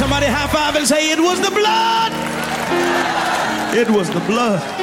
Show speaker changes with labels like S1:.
S1: Somebody high five and say, it was the blood. It was the blood.